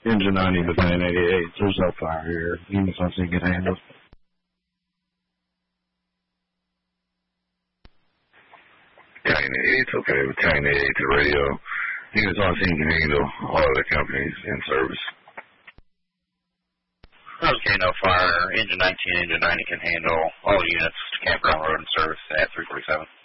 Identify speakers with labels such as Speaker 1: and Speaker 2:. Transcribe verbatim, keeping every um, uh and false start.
Speaker 1: Engine ninety to nine eighty-eight. There's no fire here. Units on scene can handle.
Speaker 2: Battalion eighty-eight, okay. Battalion eighty-eight to radio. Units on scene can handle. All other companies in service.
Speaker 3: Okay, no fire. Engine nineteen, engine ninety can handle. All units to Campground Road in service at three forty-seven.